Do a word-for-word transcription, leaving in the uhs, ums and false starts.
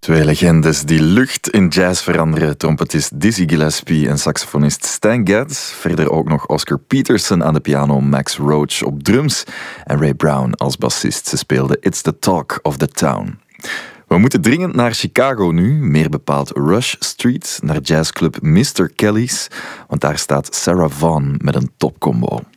Twee legendes die lucht in jazz veranderen. Trompetist Dizzy Gillespie en saxofonist Stan Getz. Verder ook nog Oscar Peterson aan de piano, Max Roach op drums en Ray Brown als bassist. Ze speelden It's the Talk of the Town. We moeten dringend naar Chicago nu, meer bepaald Rush Street, naar jazzclub mister Kelly's, want daar staat Sarah Vaughan met een topcombo.